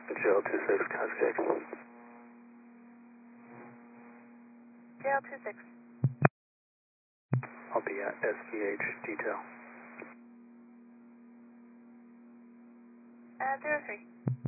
JL26 Cascade. JL26. I'll be at SVH detail. 03.